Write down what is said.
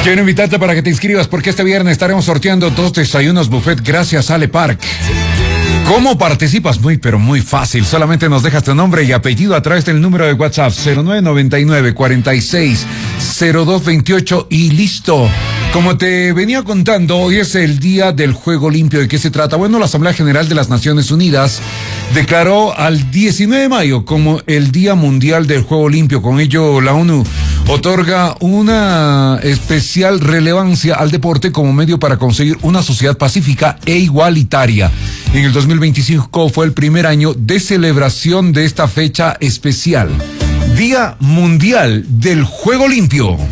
Quiero invitarte para que te inscribas porque este viernes estaremos sorteando 2 desayunos buffet gracias a Ale Park. ¿Cómo participas? Muy, pero muy fácil. Solamente nos dejas tu nombre y apellido a través del número de WhatsApp 0999-460228 y listo. Como te venía contando, hoy es el Día del Juego Limpio. ¿De qué se trata? Bueno, la Asamblea General de las Naciones Unidas declaró al 19 de mayo como el Día Mundial del Juego Limpio. Con ello, la ONU otorga una especial relevancia al deporte como medio para conseguir una sociedad pacífica e igualitaria. En el 2025 fue el primer año de celebración de esta fecha especial. Día Mundial del Juego Limpio.